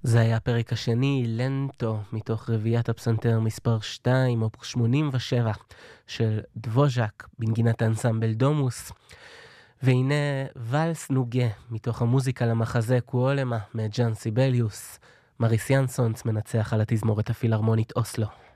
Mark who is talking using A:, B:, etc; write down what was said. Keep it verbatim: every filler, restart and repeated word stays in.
A: זה היה הפרק השני, לנטו, מתוך רביעיית הפסנתר מספר שתיים, אופוס שמונים ושבע, של דבוז'ק, בנגינת האנסמבל דומוס. והנה ולס נוגה, מתוך המוזיקה למחזה קואולמה, מג'אן סיבליוס. מריס ינסונס מנצח על התזמורת הפילהרמונית אוסלו.